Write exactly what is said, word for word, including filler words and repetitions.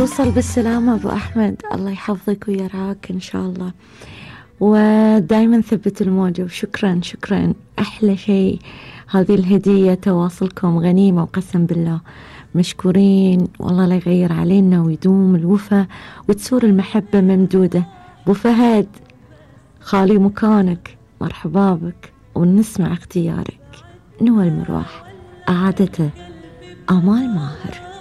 توصل بالسلامة أبو أحمد، الله يحفظك ويرعاك إن شاء الله، ودايما ثبت الموجة. وشكرا شكرا، أحلى شيء هذه الهدية، تواصلكم غنيمة وقسم بالله مشكورين، والله لا يغير علينا ويدوم الوفا وتسور المحبة ممدودة. أبو فهد خالي مكانك، مرحبا بك، ونسمع اختيارك. نوى المروح، أعادته آمال ماهر.